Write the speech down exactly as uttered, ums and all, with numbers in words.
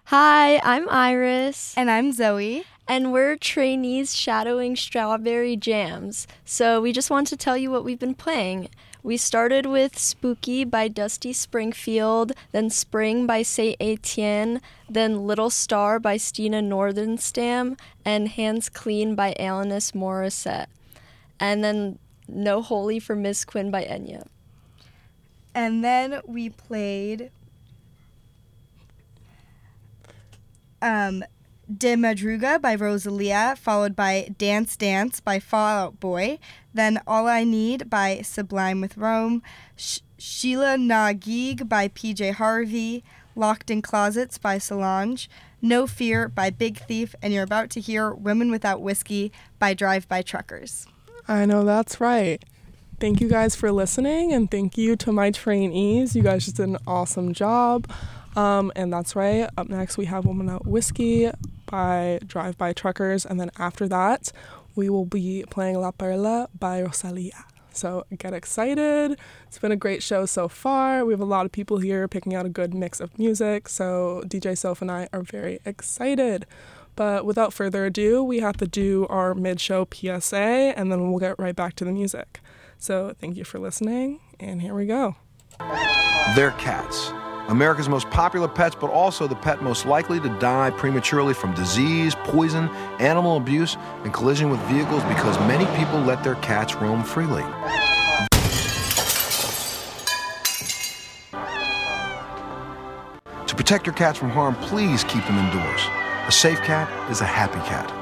Hi, I'm Iris. And I'm Zoe. And we're trainees shadowing Strawberry Jams. So we just want to tell you what we've been playing. We started with Spooky by Dusty Springfield, then Spring by Saint Etienne, then Little Star by Stina Nordenstam, and Hands Clean by Alanis Morissette. And then No Holy for Miss Quinn by Enya. And then we played um, De Madruga by Rosalia, followed by Dance Dance by Fall Out Boy, then All I Need by Sublime with Rome, Sh- Sheila Na Gig by P J Harvey, Locked in Closets by Solange, No Fear by Big Thief, and you're about to hear Women Without Whiskey by Drive By Truckers. I know that's right. Thank you guys for listening, and thank you to my trainees. You guys just did an awesome job. Um, and that's right. Up next, we have Woman Out Whiskey by Drive By Truckers. And then after that, we will be playing La Perla by Rosalia. So get excited. It's been a great show so far. We have a lot of people here picking out a good mix of music. So D J Soph and I are very excited. But without further ado, we have to do our mid-show P S A, and then we'll get right back to the music. So thank you for listening, and here we go. They're cats. America's most popular pets, but also the pet most likely to die prematurely from disease, poison, animal abuse, and collision with vehicles because many people let their cats roam freely. To protect your cats from harm, please keep them indoors. A safe cat is a happy cat.